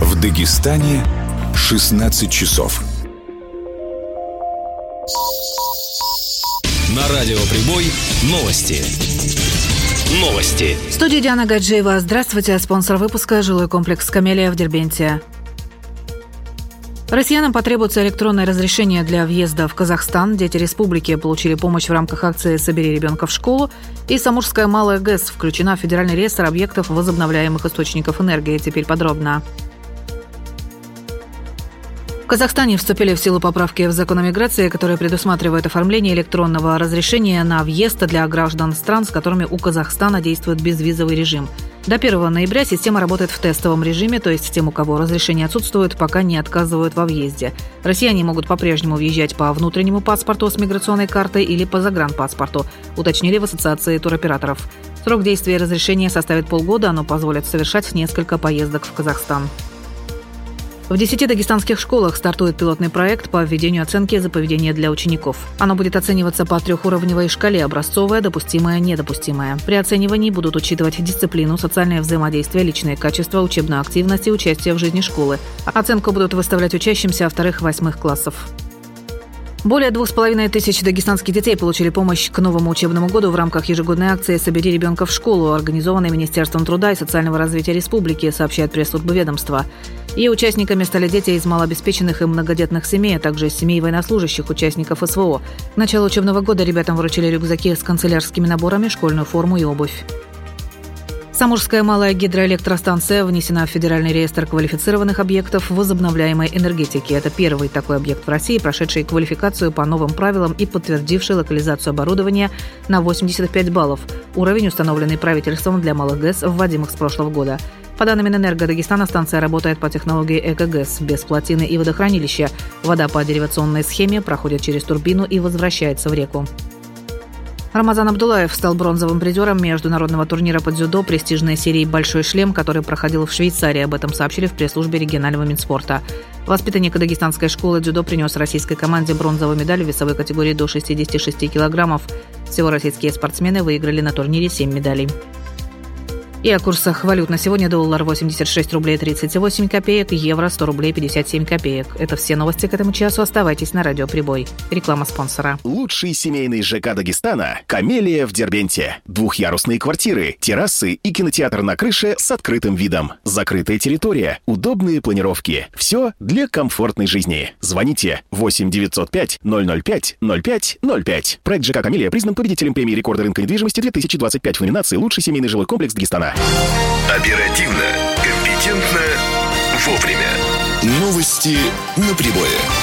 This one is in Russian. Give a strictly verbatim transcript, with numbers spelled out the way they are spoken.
В Дагестане шестнадцать часов. На радио «Прибой» новости. Новости. В студии Диана Гаджиева. Здравствуйте. Спонсор выпуска – жилой комплекс «Камелия» в Дербенте. Россиянам потребуется электронное разрешение для въезда в Казахстан. Дети республики получили помощь в рамках акции «Собери ребенка в школу». И Самурская малая ГЭС включена в федеральный реестр объектов возобновляемых источников энергии. Теперь подробно. В Казахстане вступили в силу поправки в закон о миграции, которые предусматривают оформление электронного разрешения на въезд для граждан стран, с которыми у Казахстана действует безвизовый режим. До первого ноября система работает в тестовом режиме, то есть тем, у кого разрешение отсутствует, пока не отказывают во въезде. Россияне могут по-прежнему въезжать по внутреннему паспорту с миграционной картой или по загранпаспорту, уточнили в Ассоциации туроператоров. Срок действия разрешения составит полгода, оно позволит совершать несколько поездок в Казахстан. В десяти дагестанских школах стартует пилотный проект по введению оценки за поведение для учеников. Оно будет оцениваться по трехуровневой шкале: образцовая, допустимая, недопустимая. При оценивании будут учитывать дисциплину, социальное взаимодействие, личные качества, учебную активность и участие в жизни школы. Оценку будут выставлять учащимся вторых-восьмых классов. Более двух с половиной тысяч дагестанских детей получили помощь к новому учебному году в рамках ежегодной акции «Собери ребенка в школу», организованной Министерством труда и социального развития республики, сообщает пресс-служба ведомства. Ее участниками стали дети из малообеспеченных и многодетных семей, а также из семей военнослужащих, участников СВО. К началу учебного года ребятам вручили рюкзаки с канцелярскими наборами, школьную форму и обувь. Самурская малая гидроэлектростанция внесена в федеральный реестр квалифицированных объектов возобновляемой энергетики. Это первый такой объект в России, прошедший квалификацию по новым правилам и подтвердивший локализацию оборудования на восемьдесят пять баллов. Уровень, установленный правительством для малых ГЭС, вводимых с прошлого года. По данным Минэнерго Дагестана, станция работает по технологии ЭКО-ГЭС, без плотины и водохранилища. Вода по деривационной схеме проходит через турбину и возвращается в реку. Рамазан Абдулаев стал бронзовым призером международного турнира по дзюдо престижной серии «Большой шлем», который проходил в Швейцарии. Об этом сообщили в пресс-службе регионального Минспорта. Воспитанник дагестанской школы дзюдо принес российской команде бронзовую медаль в весовой категории до шестидесяти шести килограммов. Всего российские спортсмены выиграли на турнире семь медалей. И о курсах валют на сегодня: доллар восемьдесят шесть рублей тридцать восемь копеек, евро сто рублей пятьдесят семь копеек. Это все новости к этому часу. Оставайтесь на радио «Прибой». Реклама спонсора. Лучший семейный ЖК Дагестана – «Камелия» в Дербенте. Двухъярусные квартиры, террасы и кинотеатр на крыше с открытым видом. Закрытая территория, удобные планировки. Все для комфортной жизни. Звоните восемь девятьсот пять ноль ноль пять ноль пять ноль пять. Проект ЖК «Камелия» признан победителем премии рекорда рынка недвижимости две тысячи двадцать пять в номинации «Лучший семейный жилой комплекс Дагестана». Оперативно, компетентно, вовремя. Новости на Прибое.